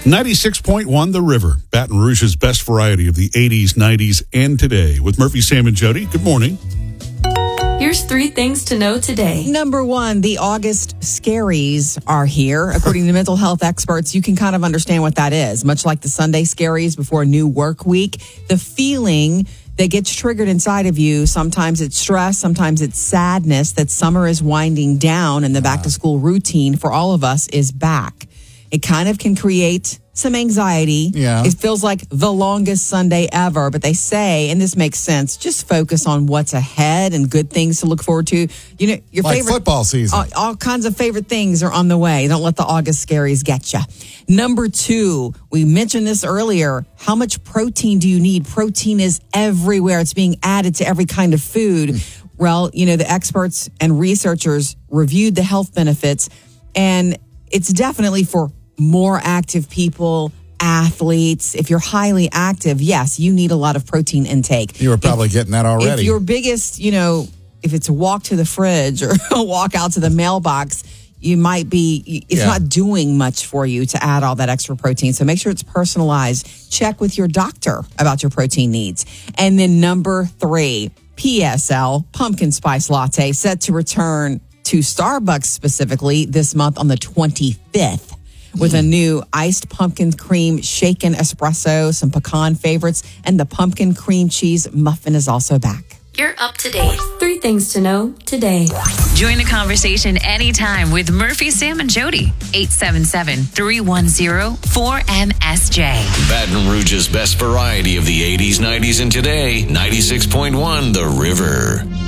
96.1 The River, Baton Rouge's best variety of the 80s, 90s, and today. With Murphy, Sam, and Jody. Good morning. Here's 3 things to know today. Number 1, the August scaries are here. According to mental health experts, you can kind of understand what that is. Much like the Sunday scaries before a new work week, the feeling that gets triggered inside of you, sometimes it's stress, sometimes it's sadness that summer is winding down and the back-to-school routine for all of us is back. It kind of can create some anxiety. Yeah. It feels like the longest Sunday ever, but they say, and this makes sense, just focus on what's ahead and good things to look forward to. You know, your like favorite football season. All kinds of favorite things are on the way. Don't let the August scaries get you. Number 2, we mentioned this earlier. How much protein do you need? Protein is everywhere. It's being added to every kind of food. Well, you know, the experts and researchers reviewed the health benefits, and it's definitely for more active people, athletes. If you're highly active, yes, you need a lot of protein intake. You were probably getting that already. If your biggest, if it's a walk to the fridge or a walk out to the mailbox, you might be, it's not doing much for you to add all that extra protein. So make sure it's personalized. Check with your doctor about your protein needs. And then number 3, PSL, pumpkin spice latte, set to return to Starbucks specifically this month on the 25th. With a new iced pumpkin cream shaken espresso, some pecan favorites, and the pumpkin cream cheese muffin is also back. You're up to date. 3 things to know today. Join the conversation anytime with Murphy, Sam, and Jody. 877-310-4MSJ. Baton Rouge's best variety of the 80s, 90s, and today. 96.1 The River.